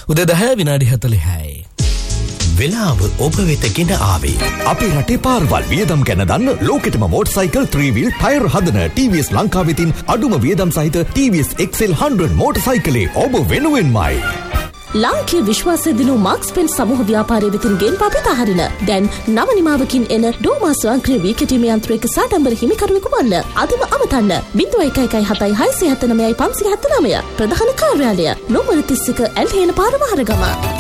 උදේ 10:46. වෙලාව ඔබ වෙත ගෙන ආවේ අපේ රටේ පාරවල් වියදම් ගැන දන්න ලෝකෙටම මෝටර්සයිකල් 3-wheel ටයර් හදන TVS ලංකාවෙතින් අඩුම වියදම් සහිත TVS XL 100 මෝටර්සයිකලේ ඔබ වෙනුවෙන්මයි. ලාංකීය විශ්වාසය දිනු මාක්ස් පෙන් සමූහ ව්‍යාපාරයේ වෙතින් ගෙන් පාපිත හරින දැන් නව නිමාවකින් එන ඩෝමා ස්වයංක්‍රීය වීකටීමේ යන්ත්‍රයක සාඩම්බර හිමිකරුවෙකු වන්න අදම අමතන්න 0117769579 ප්‍රධාන කාර්යාලය නෝමර 31 ඇල්හේන පාර වහරගම.